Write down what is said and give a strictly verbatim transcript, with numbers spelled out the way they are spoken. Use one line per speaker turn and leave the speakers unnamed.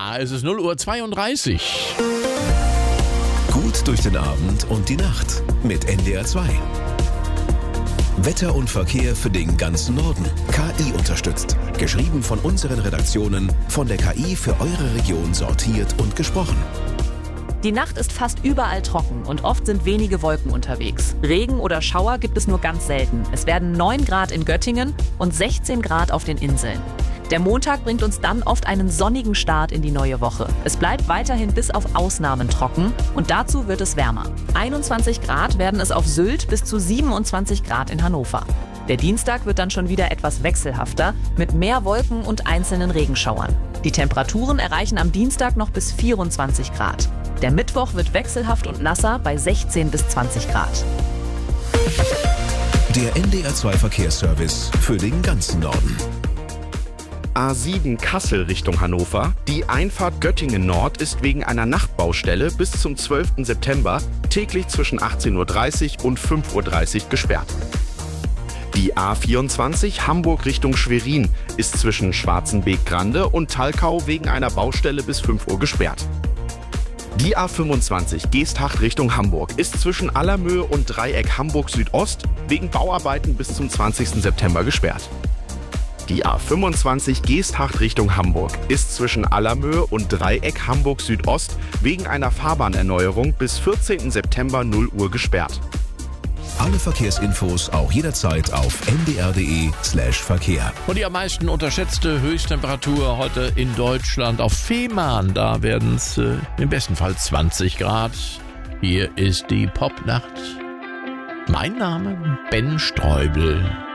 Ja, es ist null Uhr zweiunddreißig.
Gut durch den Abend und die Nacht mit N D R zwei. Wetter und Verkehr für den ganzen Norden. K I unterstützt. Geschrieben von unseren Redaktionen, von der K I für eure Region sortiert und gesprochen.
Die Nacht ist fast überall trocken und oft sind wenige Wolken unterwegs. Regen oder Schauer gibt es nur ganz selten. Es werden neun Grad in Göttingen und sechzehn Grad auf den Inseln. Der Montag bringt uns dann oft einen sonnigen Start in die neue Woche. Es bleibt weiterhin bis auf Ausnahmen trocken und dazu wird es wärmer. einundzwanzig Grad werden es auf Sylt bis zu siebenundzwanzig Grad in Hannover. Der Dienstag wird dann schon wieder etwas wechselhafter mit mehr Wolken und einzelnen Regenschauern. Die Temperaturen erreichen am Dienstag noch bis vierundzwanzig Grad. Der Mittwoch wird wechselhaft und nasser bei sechzehn bis zwanzig Grad.
Der N D R zwei Verkehrsservice für den ganzen Norden.
A sieben Kassel Richtung Hannover. Die Einfahrt Göttingen Nord ist wegen einer Nachtbaustelle bis zum zwölften September täglich zwischen achtzehn Uhr dreißig und fünf Uhr dreißig gesperrt. Die A vierundzwanzig Hamburg Richtung Schwerin ist zwischen Schwarzenbeek-Grande und Talkau wegen einer Baustelle bis fünf Uhr gesperrt. Die A fünfundzwanzig Geesthacht Richtung Hamburg ist zwischen Allermöhe und Dreieck Hamburg Südost wegen Bauarbeiten bis zum zwanzigsten September gesperrt. Die A fünfundzwanzig Geesthacht Richtung Hamburg ist zwischen Allermöhe und Dreieck Hamburg Südost wegen einer Fahrbahnerneuerung bis vierzehnten September null Uhr gesperrt.
Alle Verkehrsinfos auch jederzeit auf n d r punkt d e slash Verkehr.
Und die am meisten unterschätzte Höchsttemperatur heute in Deutschland auf Fehmarn. Da werden es äh, im besten Fall zwanzig Grad. Hier ist die Popnacht. Mein Name Ben Streubel.